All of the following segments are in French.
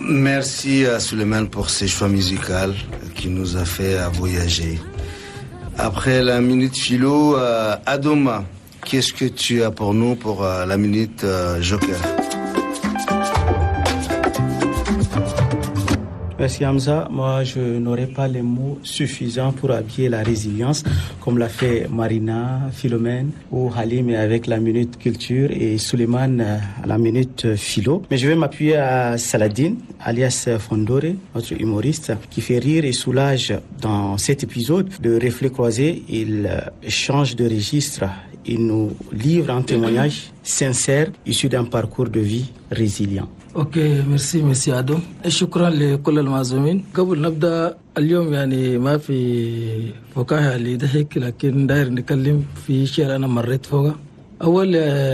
Merci à Suleiman pour ses choix musicaux qui nous a fait voyager. Après la minute philo, Adoma, qu'est-ce que tu as pour nous pour la minute Joker? Merci Hamza. Moi, je n'aurai pas les mots suffisants pour habiller la résilience, comme l'a fait Marina, Philomène ou Halim avec la minute culture et Suleiman à la minute philo. Mais je vais m'appuyer à Saladin, alias Fondore, notre humoriste, qui fait rire et soulage dans cet épisode de Reflets croisés. Il change de registre. Il nous livre un témoignage sincère issu d'un parcours de vie résilient. اوكي ميرسي عدو شكرا لكل المعزومين. قبل نبدا اليوم يعني ما في فكاهه لضحك، لكن داير نتكلم في شيء انا مريت فوقه. اول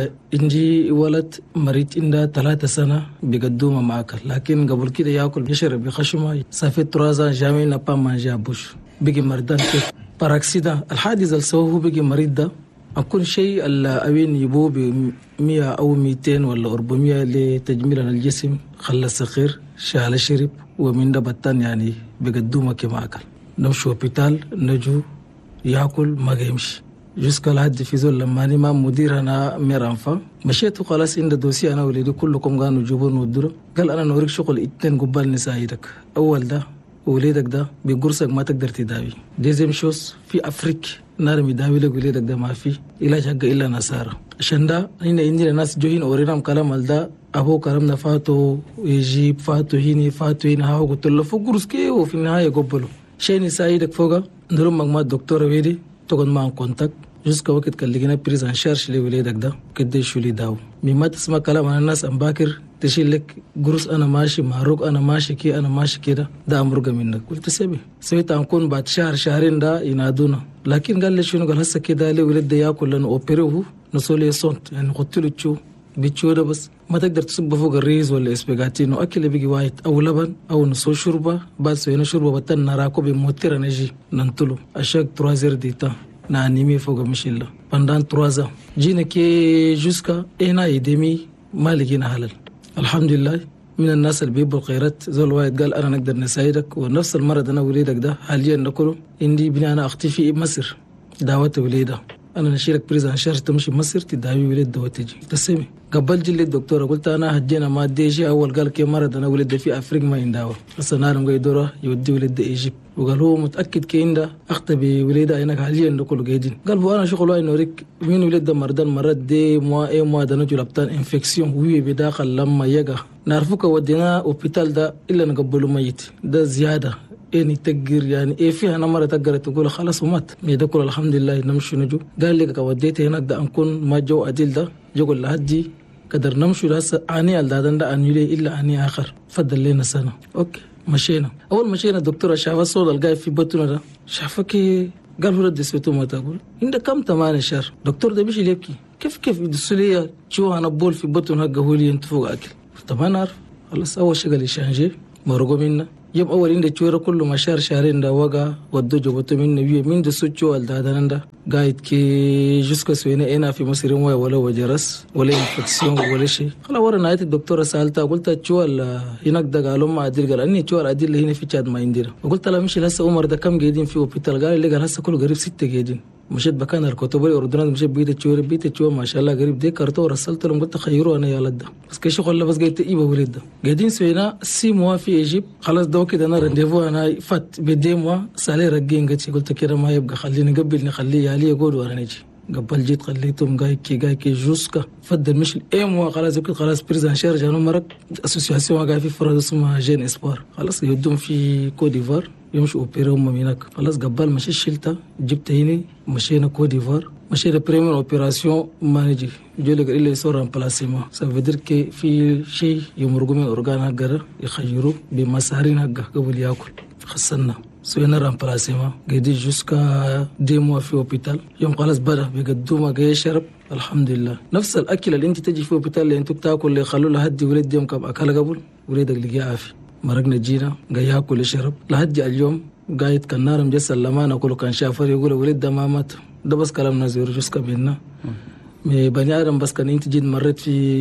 انجي ولد مريض عنده 3 سنة بقدومه ماكل، لكن قبل كده ياكل بيشرب بخشمه. سافيت ترازا جامي نبا مانجا بوش بيجي مردان كيف باراكسيدا. الحادث اللي سووه بيجي مريض ده أكون شيء الأوين يبوه ب100 أو 200 ولا 400 لتجميل الجسم، خلى الصغير شال شرب ومن ده بطن يعني بقدومه كما أكل. نمشي هوبيتال نجو يأكل ما يمشي. جوسكا لحد في زول لما أنا ما مدير أنا ميرانفا مشيت وخلاص عند دوسي أنا وليدي كلكم قالوا جيبون ودرو. قال أنا نوريك شغل 2 قبال نسايدك. أول ده وليدك ده بقرصك ما تقدر تداوي. ديزم شوس في أفريقيا نار مداوي لك وليدك ده ما في علاج حق إلا نصارى. عشان ده هنا عندنا ناس جوهين أورينام كلام ده أبو كلامنا فاتو يجيب فاتو هنا هاو قلت له فوق قرص كي وفي النهاية قبله شيء نسايدك فوقه. نروم مجموعة دكتورة ويدي تقعد معهم كونتاكت جوزك وقت كان لقينا بريزان شارش لوليدك ده كده شو لي داو. مما تسمع كلام عن الناس أم باكر تشيل لك قرص أنا ماشي معروق أنا ماشي كي أنا ماشي كده ده أمرقة منك. قلت سبي سويت أنكون بعد شهرين ده ينادونا، لكن قال لي شنو؟ قال هسه كده لي ولد ده ياكل لأنه أوبيروه نسولي صوت يعني قلت له تشو بتشو ده بس ما تقدر تصب فوق الريز ولا اسباجاتينو أكل بيجي وايت أو لبن أو نسو شوربة. بعد سوينا شوربة بتن نراكو بموتير نجي ننتلو أشاك ترازير ديتا نانيمي فوق مشيلا بندان ترازا جينا كي جوسكا إنا يدمي ما لقينا حلال. الحمد لله من الناس اللي بيبوا الخيرات. زول واحد قال أنا نقدر نساعدك، ونفس المرض أنا وليدك ده حاليا نقوله عندي بني أنا أختي في مصر دعوة وليدة. أنا نشيلك بريزان شهر تمشي مصر تداوي ولد ده وتجي تسمي. قبل جلي الدكتورة قلت أنا هجينا ما ديجي أول قال كي مرض أنا ولد في أفريقيا ما ينداوى. هسه نارم قايد دورة يودي ولد إيجيب، وقال هو متأكد كي عنده أختي بوليدة هناك حاليا نقوله قايدين. قال هو أنا شغله نوريك مين ولد ده مرضان مرض دي موا ده نجو لبتان انفكسيون وي بداخل لما يجا نعرفوك ودينا أوبيتال ده إلا نقبله ميت ده زيادة إني تقر يعني إيه فيها أنا مرة تقر تقول خلاص ومات يدكول الحمد لله نمشي نجو. قال لي كوديت هناك ده أنكون ما جو أديل ده جو لهدي قدر نمشي لهسه أني الدادن ده أنيلي إلا أني آخر فضل لنا سنة. أوكي مشينا. أول مشينا الدكتورة شافت صوت القاي في بطنه ده شافك قال له دسيتو ما تقول عندك كم 8 شهر. دكتور ده بيجي يبكي كيف يدسوا لي شو أنا بول في بطن حقه هو اللي انت فوق أكل. طبعا أنا عارف خلاص أول شيء قال لي شانجي مرقو منا يوم أول عند تشوره كله ما شهرين ده وقع ودو جبته من نبيه من دسوتشو الدادان ده قايد كي جسكو سوينا هنا في مصر ولا وجرس ولا انفكسيون ولا شيء. خلا ورا نهاية الدكتورة سألتها قلت تشو هناك ده قالوا ما أدير قال أني تشو أدير هنا في تشاد ما يندير. وقلت لا مش لسه عمر ده كم قاعدين في أوبيتال؟ قال لي قال هسه كله قريب 6 قاعدين. مشيت بكان الكتب الأردنية مشيت بيت تشو ما شاء الله قريب دي كرتو رسلت لهم قلت خيروا أنا يا ولد ده بس كيش خلا بس قاعد تجيبه ولد ده قاعدين سوينا 6 mois في إيجيب. خلاص ده كده أنا رنديفو أنا فات بديموا سالي رجين قلت كده ما يبقى خليني قبل نخليه عليه يقول ورا نجي. قبل جيت خليتهم جاي كي جوسكا فضل مش الأيام خلاص يمكن خلاص بريزان شارج أنا مرق أسوسياسيون قاعد في فرد اسمها جين إسبار خلاص يودون في كوديفار يمشوا أوبيرهم هناك. خلاص قبل مشي شلته جبت هنا مشينا كوديفار مشينا بريمير أوبيراسيون ما نجي جولك إلا يصير رامبلاسيما سافدر كي في شيء يمرقوا من أورغان هجرة يخيروا بمسارين هجة قبل يأكل خسرنا سوينا رامبلاسيما قاعدين جوسكا 2 mois في أوبيتال. يوم خلاص بدأ بيقدوما جاي شرب الحمد لله. نفس الأكل اللي أنت تجي في أوبيتال اللي أنتوا بتاكل اللي خلوا له هدي ولد يوم كم أكل قبل ولدك اللي جاء عافي مرقنا جينا جاي يأكل يشرب لهدي اليوم قايد كان نارم جسل لما نقوله كان شافر يقول ولد ده ما مات ده بس كلام نزور جوسكا بينا بني آدم بس كان أنت جيت مريت في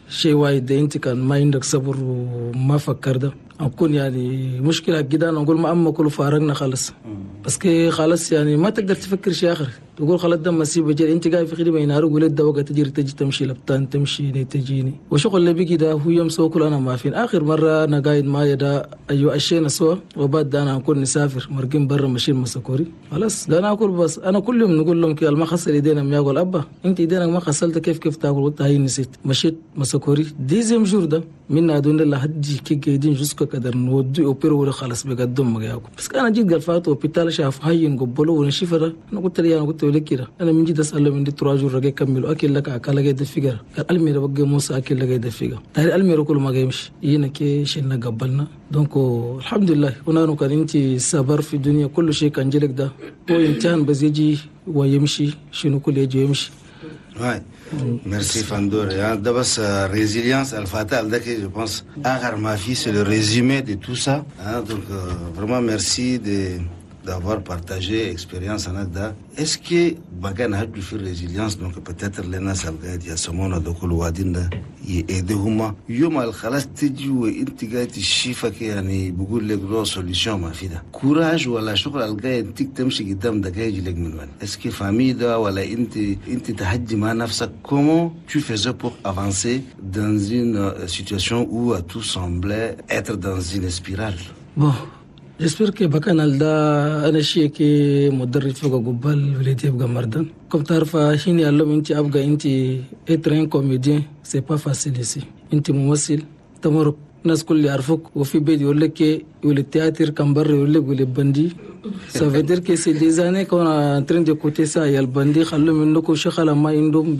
شيء وايد انت كان ما عندك صبر وما فكر ده اكون يعني مشكله جدا نقول ما اما كله فارقنا خلص بس كي خلاص يعني ما تقدر تفكر شيء اخر تقول خلاص ده مسيب بجري انت قاعد في خدمه ينهار ولد ده وقت تجي تمشي لبتان تمشي تجيني وشغل اللي بيجي ده هو يوم سو كل انا ما فين اخر مره انا قاعد معايا ده ايوه اشينا سوا وبعد ده انا اكون نسافر مرقين برا ماشيين مسكوري خلاص ده انا اكل بس انا كل يوم نقول لهم كي ما خسر ايدينا ما يقول ابا انت ايدينا ما خسلت كيف تاكل وانت هاي نسيت مشيت مسكوري ديزم جور ده من ادون الله هدي كي قاعدين جسكو قدر نودي اوبر ولا خلاص بقدم ما ياكل بس انا جيت قال فاتو بيتال شاف هاي نقبلوا ونشفره انا قلت لي انا قلت له كده انا من جد اساله من دي تراجع رجع كملوا اكل لك اكل لك دفيقه قال المير بقى موسى اكل لك دفيقه تاري المير كل ما جايمش ينا كي شلنا قبلنا دونك الحمد لله هنا كان انت صبر في الدنيا كل شيء كان جلك ده هو امتحان بس يجي ويمشي شنو كل يجي يمشي Ouais. Merci Fandor. Da bas résilience al-fatal dake je pense agar ma fille c'est le résumé de tout ça. Donc vraiment merci d'avoir partagé expérience anada. Est-ce que bagan a dû faire résilience donc peut-être lena salgad ya samona de kul wadinda يأيدهما يوم الخلاص تجي وانت قاعد تشيفك يعني بقول لك له سوليوشن ما في ده كوراج ولا شغل القاعد انت تمشي قدام ده جاي لك من وين اسكي فاميدا ولا انت تحدي مع نفسك comment tu faisais pour avancer dans une situation où tout semblait être dans une spirale bon j'espère que بكان ده انا شيء كي مدرب فوق قبال وليدي يبقى مردان كم تعرف هنا اللهم انت ابقى انت اترين كوميديان سي با فاسيل ici انت ممثل تمر الناس كل يعرفوك وفي بيت يقول لك والتياتر كان برا يقول لك والبندي ça veut dire que c'est des années qu'on est en train d'écouter ça يا البندي خلوا منكم شغل ما عندهم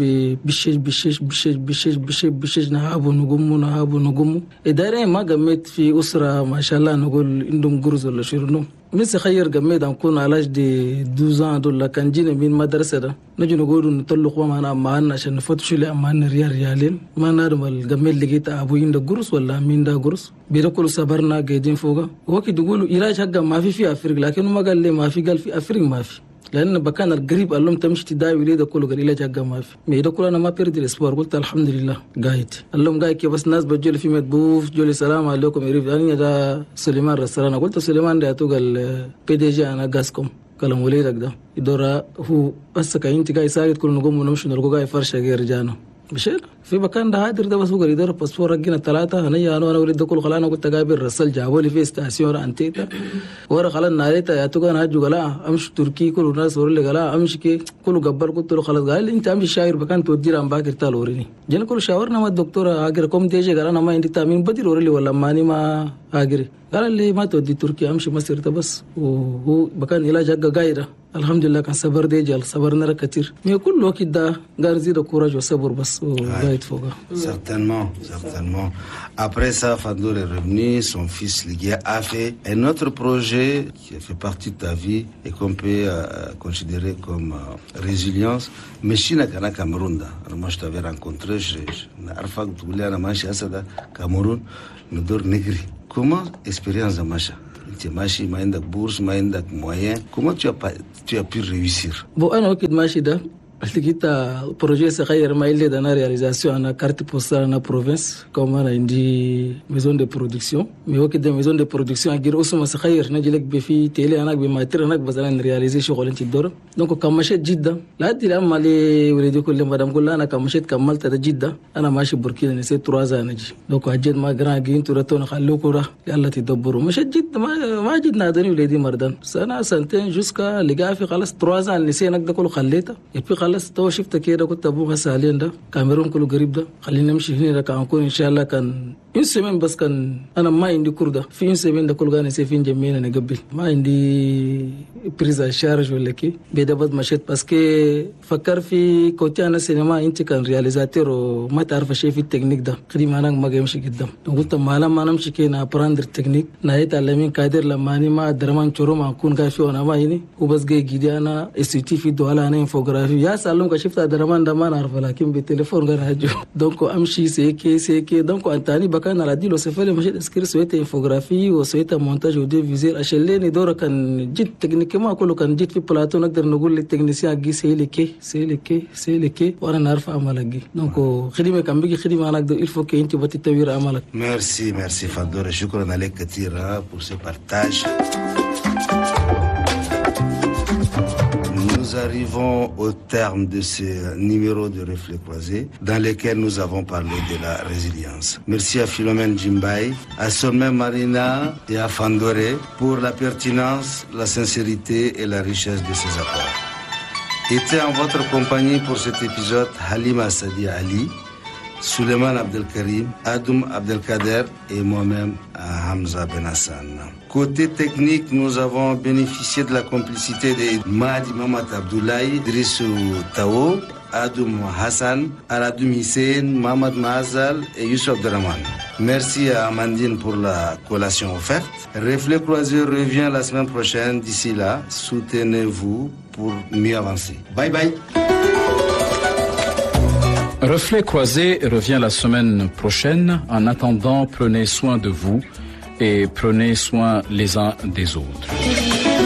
بشيش نهابوا نقوموا إدارة ما قمت في أسرة ما شاء الله نقول عندهم جرز ولا شيرنو من سخير قمت نكون على l'âge de 12 ans دولا كان جينا من مدرسة ده نجي نقول نطلق معنا عشان نفتش لي معنا ريالين ما نرمل قمت لقيت أبو عنده جرز ولا مين ده جرز بيركلوا صبرنا قاعدين فوقه وقت يقولوا علاج حقا ما في أفريقيا لكن ما قال لي ما في قال في أفريقيا ما في لأن بكان القريب قال لهم تمشي تداوي وليدا كله قال علاج حقا ما في ما يدخل أنا ما بيرد الإسبوع قلت الحمد لله قايد قال لهم قايد كي بس ناس بجول في مدبوف جولي سلام عليكم يريد أنا ده سليمان رسالنا قلت سليمان ده قال PDG أنا قاسكم كلام وليدك ده يدور هو بس كاين تجاي ساعد كل نقوم ونمشي نلقى جاي فرشة غير جانا مشينا في مكان ده هادر ده بس هو قريدر باسبور رجينا 3 انا وليد ده كله خلانا قلت قابل رسل جابوا لي في استاسيون انتيتا ورا خلانا ناريتا يا توغان هاجو قلا امشي تركي كل الناس ورا لي قلا امشي كي كله قبل قلت له خلاص قال لي انت امشي شاعر بكان تودير ام باكر تالوريني جينا كل شاورنا مع الدكتور اجر كوم تيجي قال انا ما عندي تامين بديل ورا لي ولا ماني ما اجري قال لي ما تودي تركيا امشي مصر بس وهو بكان علاج حق قايره الحمد لله كان صبر دي جال صبرنا كثير mais كل وقت ده قال زيد كوراج وصبر بس وقايد فوق certainement après ça Fandor est revenu son fils Ligia a fait un autre projet qui fait partie de ta vie et qu'on peut considérer comme résilience mais china kana Cameroun da moi je t'avais rencontré na arfa tu voulais ana mashi asada Cameroun Nodor Negri comment expérience de Macha tu machi ما عندك bourse ما عندك moyen comment tu as pu réussir bon انا وقت ماشي ده لقيت بروجي صغير ما اللي انا رياليزاسيون انا كارت بوستال انا بروفنس كما انا عندي ميزون دي برودكسيون مي وقت ده ميزون دي برودكسيون غير اسمه صغير نجي لك في تيلي انا بماتير انا بس انا رياليزي شغل انت الدور دونك كم مشيت جده لا دي لما لي ولدي كل ما دام انا كم مشيت كملت جده انا ماشي بوركينا نسيت 3 نجي دونك اجد ما جران جين تورتون خلوكوا راه يلا تدبروا مشيت جده ما جدنا دني ولدي مردان سنه سنتين جوسكا لقى في خلاص 3 نسينا ده كله خليته يبقى خلاص تو شفت كده كنت ابوها سالين ده كاميرون كله قريب ده خلينا نمشي هنا كان نكون ان شاء الله كان une semaine بس كان انا ما عندي كرده في une semaine ده كله كان سيفين جميله نقبل ما عندي بريز شارج ولا كي بدا بد مشيت باسكو فكر في كوتي انا سينما انت كان رياليزاتور وما تعرف شيء في التكنيك ده خدي انا ما يمشي قدام قلت ما لما نمشي كنا ابراندر تكنيك نهيت علمين قادر لما اني ما درمان شورو ما اكون كافي وانا ما هنا وبس جاي جدي انا استي في دوله انا انفوغرافي يا سالون كشفت درمان ده ما نعرف لكن بالتليفون غير هجو دونك امشي سيكي دونك انتاني kan ala dilo se fele mache descrire soyete infographie ou soyete montage audiovisuel achelle ni dora kan jit techniquement ko kan jit fi plateau nak der nugul les techniciens gi c'est le ke wana narfa amalagi donc khidime kan bigi khidime anak il faut que inti bati tawir amalak. Merci Fador, shukran alek katira pour ce partage. Nous arrivons au terme de ce numéro de Reflets Croisés dans lequel nous avons parlé de la résilience. Merci à Philomène Djimbaï, à Solmé Marina et à Fandoré pour la pertinence, la sincérité et la richesse de ces apports. Était en votre compagnie pour cet épisode Halima Sadi Ali, Suleiman Abdelkarim, Adoum Abdelkader et moi-même Hamza Ben Hassan. Côté technique, nous avons bénéficié de la complicité de Mahdi Mamat Abdoulaye, Drissou Tao, Adoum Hassan, Aradoum Hussein, Mohamed Mahazal et Youssef Abderrahman. Merci à Amandine pour la collation offerte. Reflet Croisé revient la semaine prochaine. D'ici là, soutenez-vous pour mieux avancer. Bye bye. Reflet Croisé revient la semaine prochaine. En attendant, prenez soin de vous et prenez soin les uns des autres.